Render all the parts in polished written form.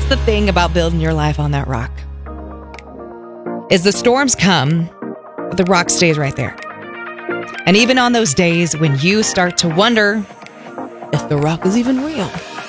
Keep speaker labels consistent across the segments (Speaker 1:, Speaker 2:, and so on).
Speaker 1: that's the thing about building your life on that rock. Is the storms come, but the rock stays right there. And even on those days when you start to wonder if the rock is even real,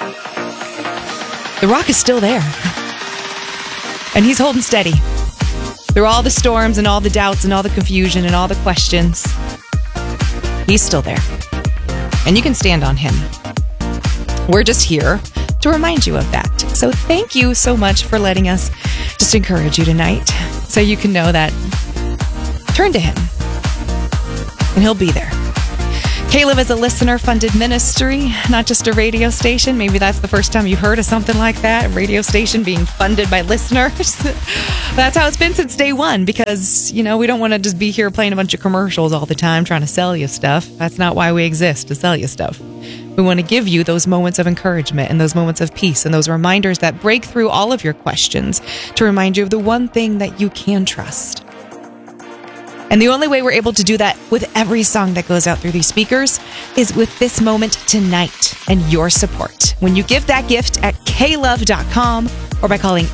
Speaker 1: the rock is still there. And he's holding steady through all the storms and all the doubts and all the confusion and all the questions. He's still there. And you can stand on him. We're just here to remind you of that. So thank you so much for letting us just encourage you tonight so you can know that turn to him and he'll be there. K-Love is a listener-funded ministry, not just a radio station. Maybe that's the first time you've heard of something like that, a radio station being funded by listeners. That's how it's been since day one because, we don't want to just be here playing a bunch of commercials all the time trying to sell you stuff. That's not why we exist, to sell you stuff. We want to give you those moments of encouragement and those moments of peace and those reminders that break through all of your questions to remind you of the one thing that you can trust. And the only way we're able to do that with every song that goes out through these speakers is with this moment tonight and your support. When you give that gift at klove.com or by calling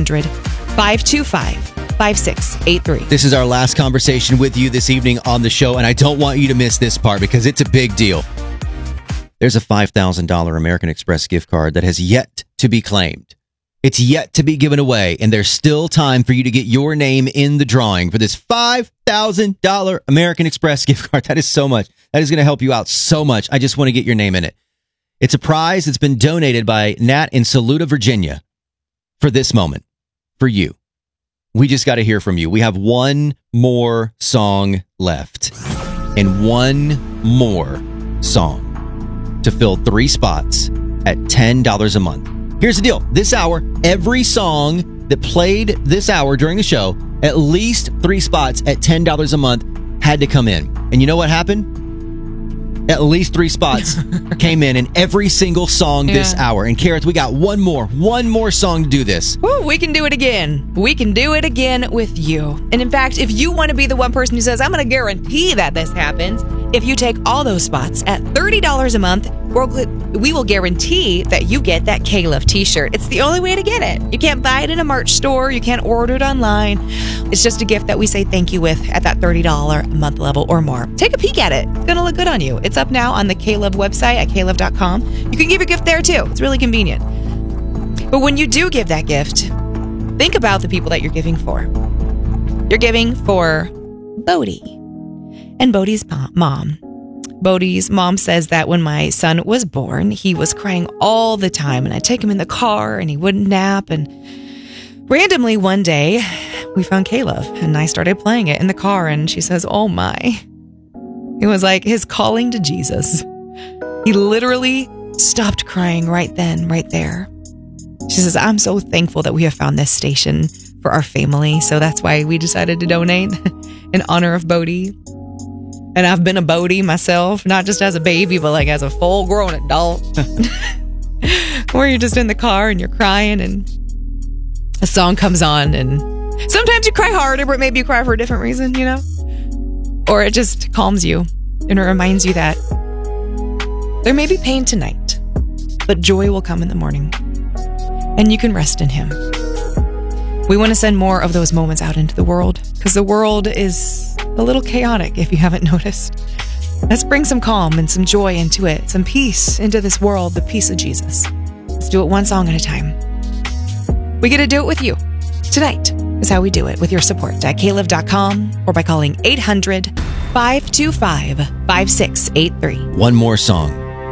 Speaker 1: 800-525-5683.
Speaker 2: This is our last conversation with you this evening on the show, and I don't want you to miss this part because it's a big deal. There's a $5,000 American Express gift card that has yet to be claimed. It's yet to be given away, and there's still time for you to get your name in the drawing for this $5,000 American Express gift card. That is so much. That is going to help you out so much. I just want to get your name in it. It's a prize that's been donated by Nat in Saluda, Virginia for this moment, for you. We just got to hear from you. We have one more song left and one more song to fill 3 spots at $10 a month. Here's the deal. This hour, every song that played this hour during the show, at least 3 spots at $10 a month had to come in. And you know what happened? At least 3 spots came in every single song this hour. And Kareth, we got one more song to do this.
Speaker 1: Woo, we can do it again. We can do it again with you. And in fact, if you want to be the one person who says, I'm going to guarantee that this happens, if you take all those spots at $30 a month, we will guarantee that you get that K-Love t-shirt. It's the only way to get it. You can't buy it in a merch store. You can't order it online. It's just a gift that we say thank you with at that $30 a month level or more. Take a peek at it. It's going to look good on you. It's up now on the K-Love website at klove.com. You can give your gift there too. It's really convenient. But when you do give that gift, think about the people that you're giving for. You're giving for Bodie and Bodie's mom. Bodie's mom says that when my son was born, he was crying all the time, and I'd take him in the car and he wouldn't nap. And randomly one day we found K-Love and I started playing it in the car, and she says, oh my. It was like his calling to Jesus. He literally stopped crying right then, right there. She says, I'm so thankful that we have found this station for our family. So that's why we decided to donate in honor of Bodie. And I've been a Bodie myself, not just as a baby, but like as a full-grown adult. Where you're just in the car and you're crying and a song comes on and sometimes you cry harder, but maybe you cry for a different reason, Or it just calms you and it reminds you that there may be pain tonight, but joy will come in the morning and you can rest in him. We want to send more of those moments out into the world because the world is a little chaotic, if you haven't noticed. Let's bring some calm and some joy into it, some peace into this world, the peace of Jesus. Let's do it one song at a time. We get to do it with you. Tonight is how we do it, with your support at klove.com or by calling 800-525-5683.
Speaker 2: One more song.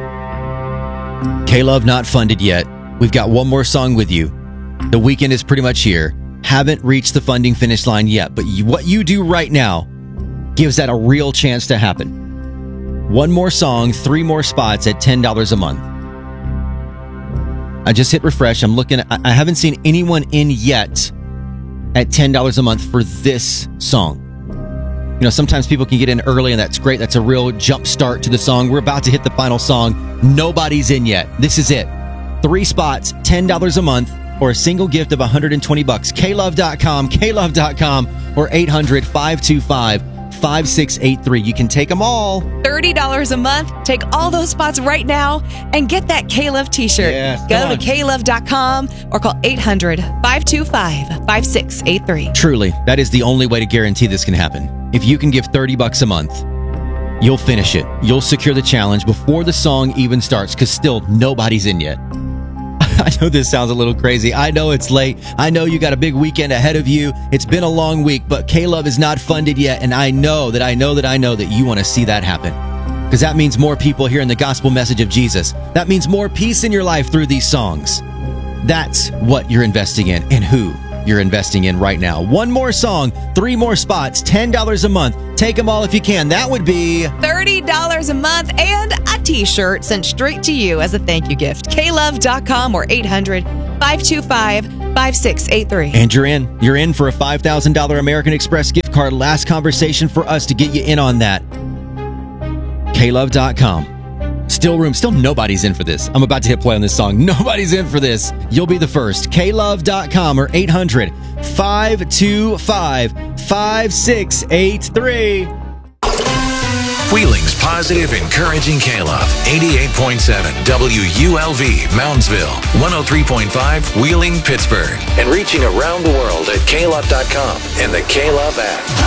Speaker 2: K-Love not funded yet. We've got one more song with you. The weekend is pretty much here. Haven't reached the funding finish line yet, but what you do right now gives that a real chance to happen. One more song, 3 more spots at $10 a month. I just hit refresh. I'm looking. I haven't seen anyone in yet at $10 a month for this song. Sometimes people can get in early, and that's great. That's a real jump start to the song. We're about to hit the final song. Nobody's in yet. This is it. 3 spots, $10 a month, or a single gift of $120. klove.com, klove.com, or 800-525-5683. 5683. You can take them all.
Speaker 1: $30 a month. Take all those spots right now and get that K-Love t-shirt.
Speaker 2: Yes,
Speaker 1: Go
Speaker 2: come
Speaker 1: to
Speaker 2: on.
Speaker 1: klove.com or call 800-525-5683.
Speaker 2: Truly, that is the only way to guarantee this can happen. If you can give $30 a month, you'll finish it. You'll secure the challenge before the song even starts, because still nobody's in yet. I know this sounds a little crazy. I know it's late. I know you got a big weekend ahead of you. It's been a long week, but K-Love is not funded yet, and I know that you want to see that happen. Because that means more people hearing the gospel message of Jesus. That means more peace in your life through these songs. That's what you're investing in, and who you're investing in right now. One more song, 3 more spots, $10 a month. Take them all if you can. That would be
Speaker 1: $30 a month and a t-shirt sent straight to you as a thank you gift. klove.com or 800-525-5683.
Speaker 2: And you're in. You're in for a $5,000 American Express gift card. Last conversation for us to get you in on that. klove.com. Still room. Still nobody's in for this. I'm about to hit play on this song. Nobody's in for this. You'll be the first. klove.com or 800-525-5683.
Speaker 3: Wheeling's positive, encouraging K-Love. 88.7 WULV, Moundsville. 103.5 Wheeling, Pittsburgh. And reaching around the world at klove.com and the K-Love app.